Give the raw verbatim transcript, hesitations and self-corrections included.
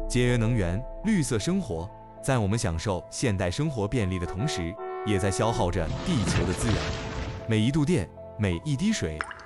节约能源，绿色生活，在我们享受现代生活便利的同时，也在消耗着地球的资源。每一度电，每一滴水，